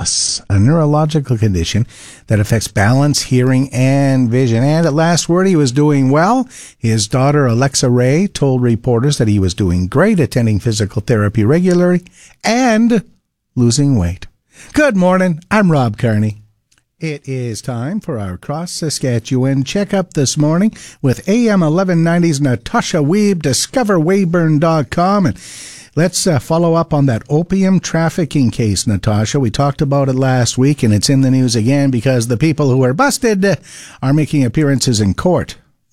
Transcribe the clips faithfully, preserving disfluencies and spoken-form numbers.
loss, a neurological condition that affects balance, hearing, and vision. And at last word, he was doing well. His daughter, Alexa Ray, told reporters that he was doing great, attending physical therapy regularly and losing weight. Good morning. I'm Rob Carney. It is time for our Cross Saskatchewan checkup this morning with A M eleven ninety's Natasha Wiebe, discover weyburn dot com. And let's uh, follow up on that opium trafficking case, Natasha. We talked about it last week, and it's in the news again because the people who are busted uh, are making appearances in court.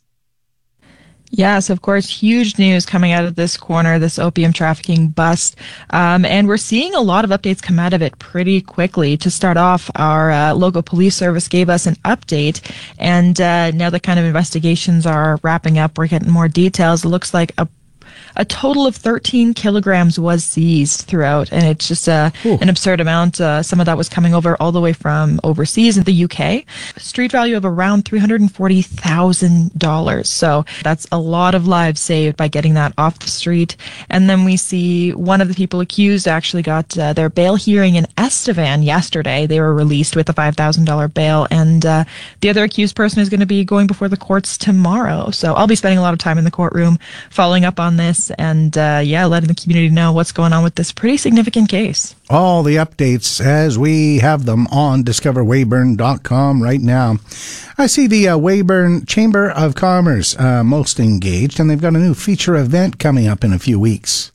Yes, of course, huge news coming out of this corner, this opium trafficking bust. Um, and we're seeing a lot of updates come out of it pretty quickly. To start off, our uh, local police service gave us an update. And uh, now the kind of investigations are wrapping up. We're getting more details. It looks like a A total of thirteen kilograms was seized throughout, and it's just uh, an absurd amount. Uh, some of that was coming over all the way from overseas in the U K. Street value of around three hundred forty thousand dollars. So that's a lot of lives saved by getting that off the street. And then we see one of the people accused actually got uh, their bail hearing in Estevan yesterday. They were released with a five thousand dollars bail, and uh, the other accused person is going to be going before the courts tomorrow. So I'll be spending a lot of time in the courtroom following up on this and, uh, yeah, letting the community know what's going on with this pretty significant case. All the updates as we have them on discover weyburn dot com right now. I see the uh, Weyburn Chamber of Commerce uh, most engaged, and they've got a new feature event coming up in a few weeks.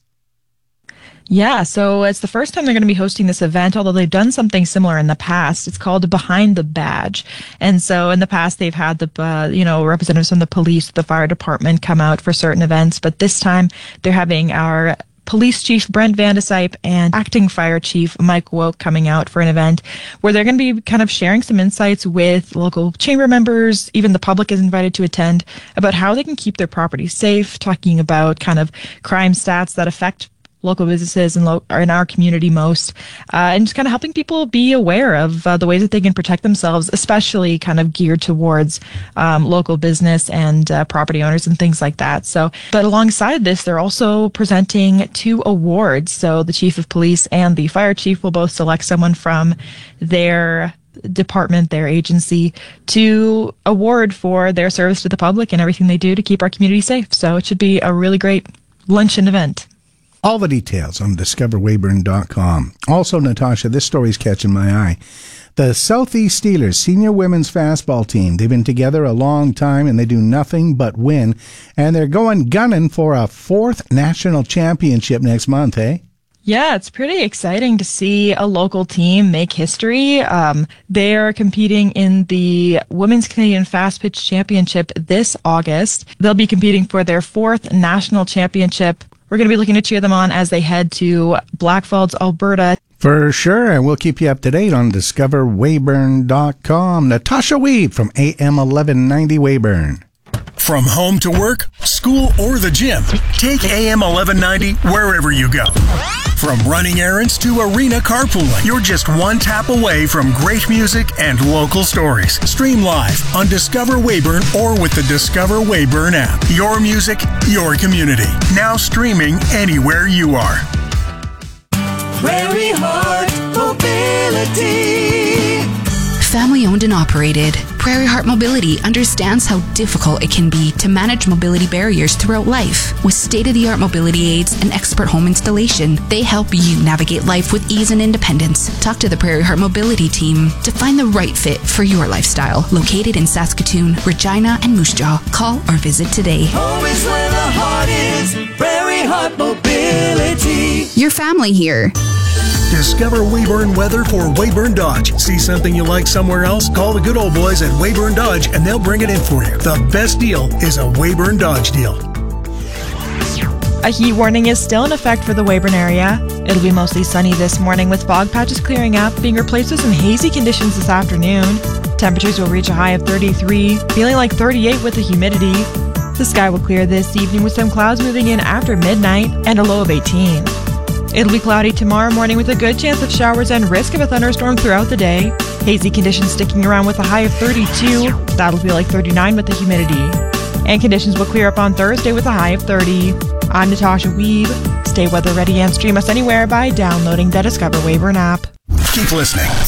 Yeah, so it's the first time they're going to be hosting this event, although they've done something similar in the past. It's called Behind the Badge. And so in the past, they've had the, uh, you know, representatives from the police, the fire department come out for certain events. But this time they're having our Police Chief Brent Van de Sype and Acting Fire Chief Mike Woke coming out for an event where they're going to be kind of sharing some insights with local chamber members. Even the public is invited to attend about how they can keep their property safe, talking about kind of crime stats that affect local businesses and lo- in our community most, uh, and just kind of helping people be aware of uh, the ways that they can protect themselves, especially kind of geared towards um, local business and uh, property owners and things like that. So, but alongside this, they're also presenting two awards. So the chief of police and the fire chief will both select someone from their department, their agency, to award for their service to the public and everything they do to keep our community safe. So it should be a really great luncheon event. All the details on discover weyburn dot com. Also, Natasha, this story's catching my eye. The Southeast Steelers senior women's fastball team, they've been together a long time and they do nothing but win. And they're going gunning for a fourth national championship next month, eh? Yeah, it's pretty exciting to see a local team make history. Um, they are competing in the Women's Canadian Fast Pitch Championship this August. They'll be competing for their fourth national championship. We're going to be looking to cheer them on as they head to Blackfalds, Alberta. For sure, and we'll keep you up to date on discover weyburn dot com. Natasha Wiebe from A M eleven ninety Weyburn. From home to work, school, or the gym, take A M eleven ninety wherever you go. From running errands to arena carpooling, you're just one tap away from great music and local stories. Stream live on Discover Weyburn or with the Discover Weyburn app. Your music, your community. Now streaming anywhere you are. Prairie Heart Mobility. Family owned and operated, Prairie Heart Mobility understands how difficult it can be to manage mobility barriers throughout life. With state-of-the-art mobility aids and expert home installation, they help you navigate life with ease and independence. Talk to the Prairie Heart Mobility team to find the right fit for your lifestyle. Located in Saskatoon, Regina, and Moose Jaw. Call or visit today. Home is where the heart is. Prairie Heart Mobility. Your family here. Discover Weyburn weather for Weyburn Dodge. See something you like somewhere else? Call the good old boys at Weyburn Dodge and they'll bring it in for you. The best deal is a Weyburn Dodge deal. A heat warning is still in effect for the Weyburn area. It'll be mostly sunny this morning with fog patches clearing up, being replaced with some hazy conditions this afternoon. Temperatures will reach a high of thirty-three, feeling like thirty-eight with the humidity. The sky will clear this evening with some clouds moving in after midnight and a low of eighteen. It'll be cloudy tomorrow morning with a good chance of showers and risk of a thunderstorm throughout the day. Hazy conditions sticking around with a high of thirty-two. That'll feel like thirty-nine with the humidity. And conditions will clear up on Thursday with a high of thirty. I'm Natasha Wiebe. Stay weather ready and stream us anywhere by downloading the Discover Weyburn app. Keep listening.